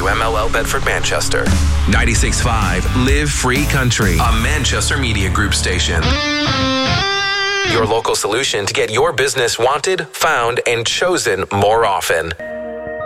WMLL Bedford Manchester. 96.5 Live Free Country, a Manchester Media Group station. Your local solution to get your business wanted, found, and chosen more often.